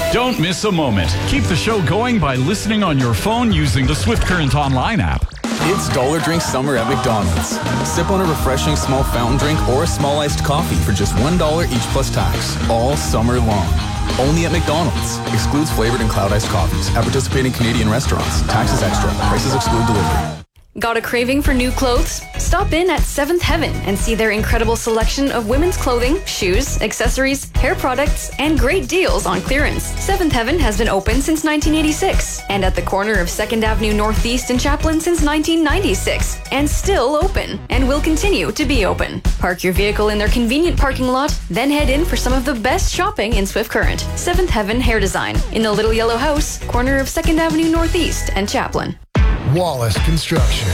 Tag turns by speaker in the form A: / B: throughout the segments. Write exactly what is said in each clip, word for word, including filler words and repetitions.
A: Don't miss a moment. Keep the show going by listening on your phone using the Swift Current Online app.
B: It's Dollar Drink Summer at McDonald's. Sip on a refreshing small fountain drink or a small iced coffee for just one dollar each plus tax, all summer long. Only at McDonald's. Excludes flavored and cloud iced coffees at participating Canadian restaurants. Taxes extra. Prices exclude delivery.
C: Got a craving for new clothes? Stop in at Seventh Heaven and see their incredible selection of women's clothing, shoes, accessories, hair products, and great deals on clearance. Seventh Heaven has been open since nineteen eighty-six and at the corner of second Avenue Northeast in Chaplin since nineteen ninety-six and still open and will continue to be open. Park your vehicle in their convenient parking lot, then head in for some of the best shopping in Swift Current. Seventh Heaven Hair Design in the Little Yellow House, corner of second Avenue Northeast and Chaplin.
D: Wallace Construction.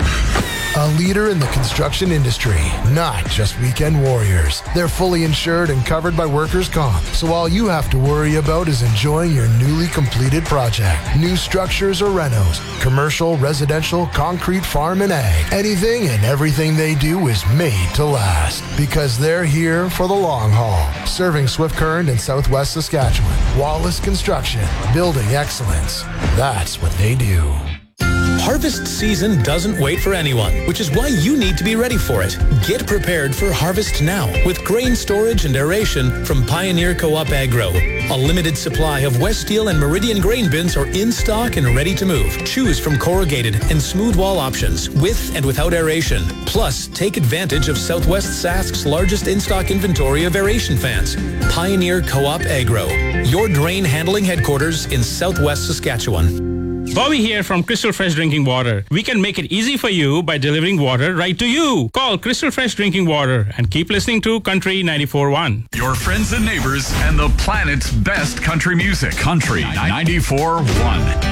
D: A leader in the construction industry, not just weekend warriors. They're fully insured and covered by workers' comp, so all you have to worry about is enjoying your newly completed project. New structures or renos, commercial, residential, concrete, farm, and ag. Anything and everything they do is made to last, because they're here for the long haul. Serving Swift Current in Southwest Saskatchewan. Wallace Construction, building excellence. That's what they do.
E: Harvest season doesn't wait for anyone, which is why you need to be ready for it. Get prepared for harvest now with grain storage and aeration from Pioneer Co-op Agro. A limited supply of West Steel and Meridian grain bins are in stock and ready to move. Choose from corrugated and smooth wall options with and without aeration. Plus, take advantage of Southwest Sask's largest in-stock inventory of aeration fans. Pioneer Co-op Agro, your drain handling headquarters in Southwest Saskatchewan.
F: Bobby here from Crystal Fresh Drinking Water. We can make it easy for you by delivering water right to you. Call Crystal Fresh Drinking Water and keep listening to Country ninety-four point one.
A: Your friends and neighbors and the planet's best country music. Country ninety-four point one.